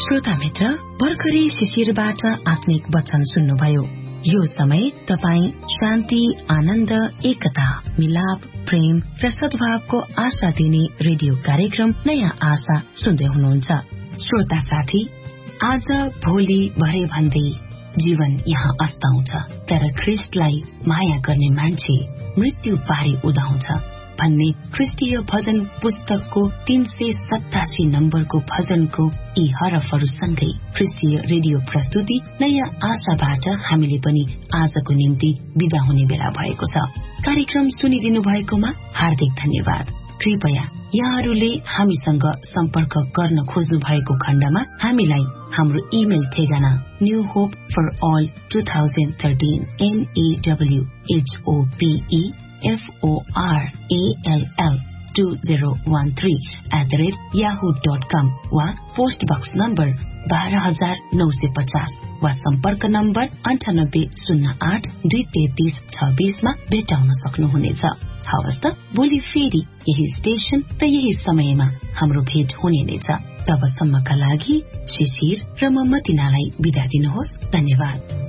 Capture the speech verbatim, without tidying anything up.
श्रोता मित्र, भर्खरै शिशिरबाट आत्मिक वचन सुन्नुभयो। यो समय तपाईँ शान्ति, आनन्द, एकता, मिलाप, प्रेम र सद्भावको आशा दिने रेडियो कार्यक्रम नयाँ आशा सुन्दै हुनुहुन्छ। श्रोता साथी, आज भोलि भरे भन्दै जीवन यहाँ अस्ताउँछ, तर ख्रिस्टलाई माया गर्ने मान्छे मृत्यु पारी उदाउँछ भन्ने ख्रिस्टीय भजन पुस्तकको तीन सय सतासी नम्बरको भजनको यी हरफहरूसँगै ख्रिस्टीय रेडियो प्रस्तुति नयाँ आशाबाट हामीले पनि आजको निम्ति बिदा हुने बेला भएको छ। कार्यक्रम सुनिदिनु भएकोमा हार्दिक धन्यवाद। कृपया यहाँहरूले हामीसँग सम्पर्क गर्न खोज्नु भएको खण्डमा हामीलाई हाम्रो इमेल ठेगाना new hope for all two thousand thirteen एनएडब्ल्यूएचओपीई F O R A L L two zero one three at the rate yahoo dot com वा पोस्ट बक्स नम्बर बाह्र हजार नौ सय पचास वा सम्पर्क नम्बर अन्ठानब्बे शून्य आठ दुई तेत्तीस छब्बीसमा भेटाउन सक्नुहुनेछ। हवस् त, भोलि फेरि यही स्टेशन र यही समयमा हाम्रो भेट हुने नै छ। तबसम्मका लागि शिशिर र म मतिनालाई बिदा दिनुहोस्। धन्यवाद।